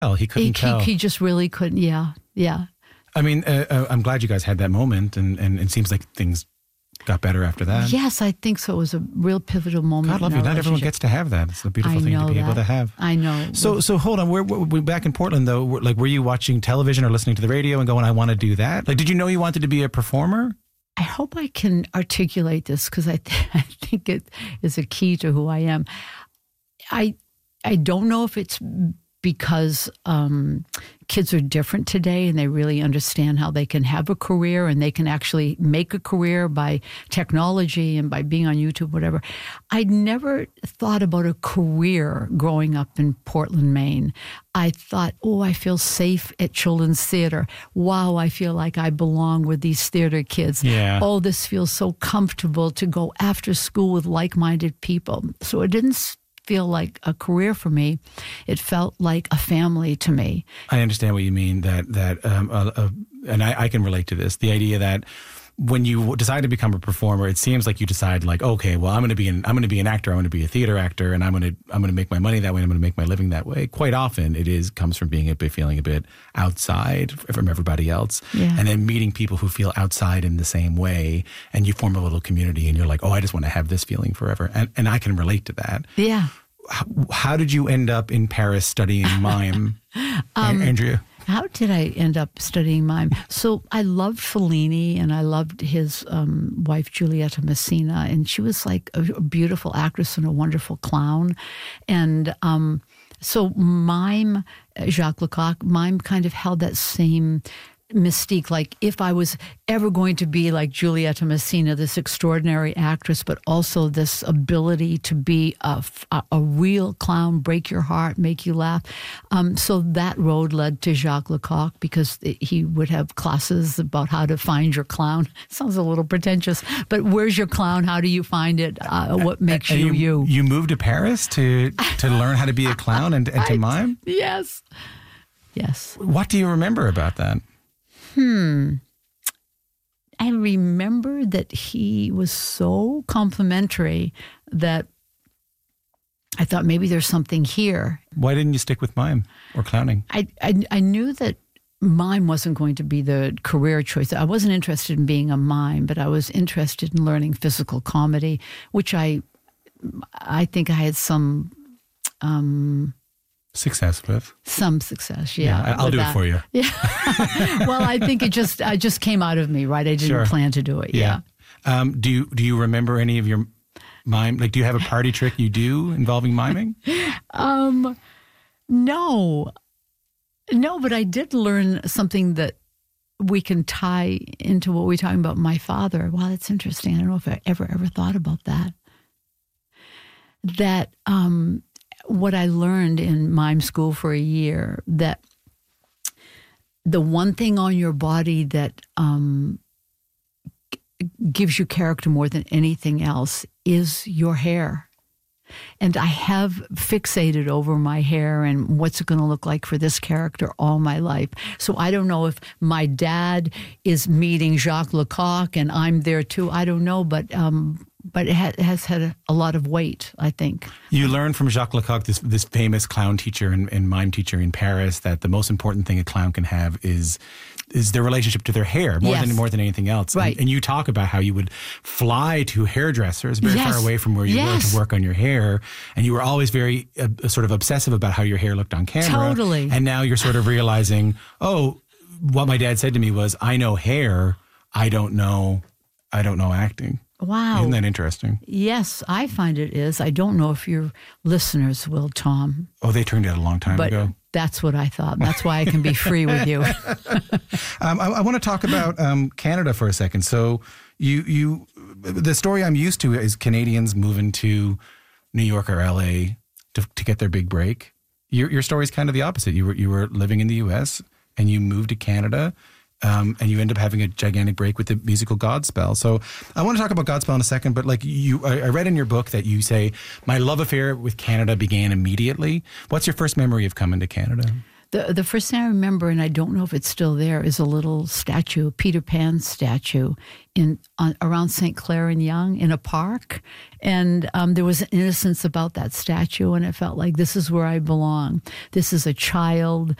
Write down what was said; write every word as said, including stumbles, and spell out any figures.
tell. He couldn't he, tell. He, he just really couldn't. Yeah, yeah. I mean, uh, uh, I'm glad you guys had that moment, and, and it seems like things got better after that. Yes, I think so. It was a real pivotal moment. God love you. Not everyone gets to have that. It's a beautiful I thing to be that. able to have. I know. So, so hold on. We're, we're back in Portland, though. We're, like, were you watching television or listening to the radio and going, "I want to do that"? Like, did you know you wanted to be a performer? I hope I can articulate this because I, th- I think it is a key to who I am. I I don't know if it's because um, kids are different today and they really understand how they can have a career and they can actually make a career by technology and by being on YouTube, whatever. I never thought about a career growing up in Portland, Maine. I thought, oh, I feel safe at Children's Theater. Wow, I feel like I belong with these theater kids. Yeah. Oh, this feels so comfortable to go after school with like-minded people. So it didn't feel like a career for me. It felt like a family to me. I understand what you mean. That that um, uh, uh, and I, I can relate to this. The idea that when you decide to become a performer, it seems like you decide, like, okay, well, I'm going to be an I'm going to be an actor. I'm going to be a theater actor, and I'm going to I'm going to make my money that way. And I'm going to make my living that way. Quite often, it is comes from being a bit feeling a bit outside from everybody else, yeah. and then meeting people who feel outside in the same way, and you form a little community, and you're like, oh, I just want to have this feeling forever, and and I can relate to that. Yeah. How, how did you end up in Paris studying mime, um, Andrea? How did I end up studying mime? So I loved Fellini and I loved his um, wife, Giulietta Messina, and she was like a, a beautiful actress and a wonderful clown. And um, so mime, Jacques Lecoq, mime kind of held that same mystique. Like if I was ever going to be like Giulietta Messina, this extraordinary actress, but also this ability to be a, a, a real clown, break your heart, make you laugh. Um, so that road led to Jacques Lecoq because he would have classes about how to find your clown. Sounds a little pretentious, but where's your clown? How do you find it? Uh, what makes and you you you? You moved to Paris to to learn how to be a clown and, and to mime? Yes. Yes. What do you remember about that? Hmm. I remember that he was so complimentary that I thought maybe there's something here. Why didn't you stick with mime or clowning? I, I, I knew that mime wasn't going to be the career choice. I wasn't interested in being a mime, but I was interested in learning physical comedy, which I, I think I had some... Um, Success with some success, yeah. yeah I'll do that. it for you. Yeah. Well, I think it just I just came out of me, right? I didn't sure. plan to do it. Yeah. yeah. Um, do you do you remember any of your mime? Like, do you have a party trick you do involving miming? um, no, no. But I did learn something that we can tie into what we're talking about. My father. Wow, that's interesting. I don't know if I ever ever thought about that. That. Um, What I learned in mime school for a year, that the one thing on your body that um, g- gives you character more than anything else is your hair. And I have fixated over my hair and what's it going to look like for this character all my life. So I don't know if my dad is meeting Jacques Lecoq and I'm there too. I don't know, but... Um, But it ha- has had a, a lot of weight, I think. You learned from Jacques Lecoq, this this famous clown teacher and, and mime teacher in Paris, that the most important thing a clown can have is is their relationship to their hair, more yes. than more than anything else. Right. And, and you talk about how you would fly to hairdressers very yes. far away from where you yes. were to work on your hair, and you were always very uh, sort of obsessive about how your hair looked on camera. Totally. And now you're sort of realizing, oh, what my dad said to me was, I know hair, I don't know, I don't know acting. Wow. Isn't that interesting? Yes, I find it is. I don't know if your listeners will, Tom. Oh, they turned out a long time but ago. That's what I thought. That's why I can be free with you. um, I, I want to talk about um, Canada for a second. So you, you, the story I'm used to is Canadians moving to New York or L A to, to get their big break. Your, your story is kind of the opposite. You were, you were living in the U S and you moved to Canada. Um, and you end up having a gigantic break with the musical Godspell. So I want to talk about Godspell in a second, but like you, I, I read in your book that you say, my love affair with Canada began immediately. What's your first memory of coming to Canada? The the first thing I remember, and I don't know if it's still there, is a little statue, a Peter Pan statue, in on, around Saint Clair and Yonge in a park, and um, there was an innocence about that statue, and it felt like this is where I belong. This is a child